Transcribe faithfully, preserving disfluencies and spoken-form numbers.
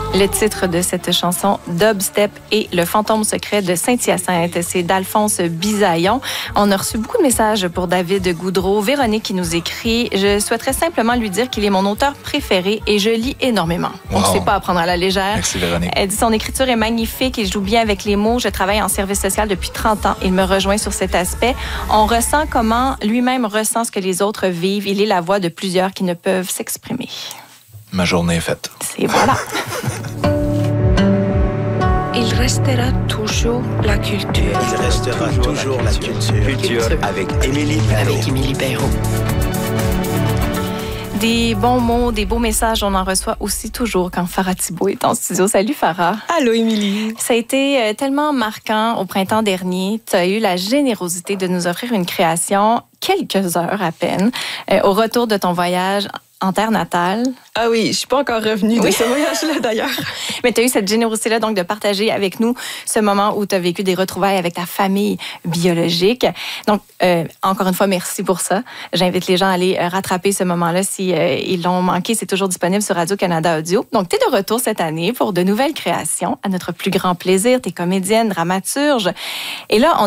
Le titre de cette chanson, Dubstep et le fantôme secret de Saint-Hyacinthe, c'est d'Alphonse Bisaillon. On a reçu beaucoup de messages pour David Goudreau. Véronique qui nous écrit « Je souhaiterais simplement lui dire qu'il est mon auteur préféré et je lis énormément. Wow. Donc, c'est pas à prendre à la légère. » Merci Véronique. Elle dit « Son écriture est magnifique, il joue bien avec les mots. Je travaille en service social depuis trente ans. Il me rejoint sur cet aspect. On ressent comment lui-même ressent ce que les autres vivent. Il est la voix de plusieurs qui ne peuvent s'exprimer. » Ma journée est faite. C'est voilà. Il restera toujours la culture. Il restera toujours, toujours la culture. Culture. Avec Émilie Perrault. Avec Émilie Perrault. Des bons mots, des beaux messages, on en reçoit aussi toujours quand Farah Thibault est en studio. Salut Farah. Allô Émilie. Ça a été tellement marquant au printemps dernier. Tu as eu la générosité de nous offrir une création quelques heures à peine euh, au retour de ton voyage en terre natale. Ah oui, je suis pas encore revenue oui. de ce voyage-là d'ailleurs. Mais tu as eu cette générosité-là donc de partager avec nous ce moment où tu as vécu des retrouvailles avec ta famille biologique. Donc, euh, encore une fois, merci pour ça. J'invite les gens à aller rattraper ce moment-là si euh, ils l'ont manqué. C'est toujours disponible sur Radio-Canada Audio. Donc, tu es de retour cette année pour de nouvelles créations. À notre plus grand plaisir, tu es comédienne, dramaturge. Et là, on